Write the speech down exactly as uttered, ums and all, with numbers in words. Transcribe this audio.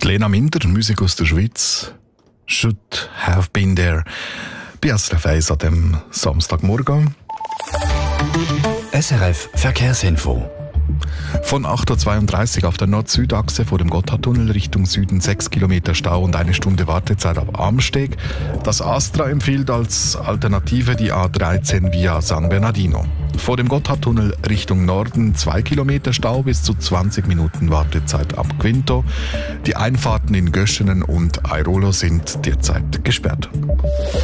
Lena Minder, Musik aus der Schweiz, «Should have been there» bei S R F eins an dem Samstagmorgen. S R F Verkehrsinfo. Von acht Uhr zweiunddreißig auf der Nord-Süd-Achse vor dem Gotthardtunnel Richtung Süden sechs Kilometer Stau und eine Stunde Wartezeit ab Amsteg. Das Astra empfiehlt als Alternative die A dreizehn via San Bernardino. Vor dem Gotthardtunnel Richtung Norden zwei Kilometer Stau bis zu zwanzig Minuten Wartezeit ab Quinto. Die Einfahrten in Göschenen und Airolo sind derzeit gesperrt.